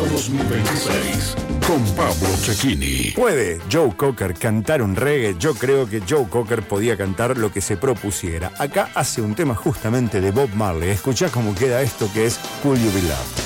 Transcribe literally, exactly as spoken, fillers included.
dos mil veintiséis con Pablo Cecchini. ¿Puede Joe Cocker cantar un reggae? Yo creo que Joe Cocker podía cantar lo que se propusiera. Acá hace un tema justamente de Bob Marley. Escuchá cómo queda esto que es Could You Be Loved.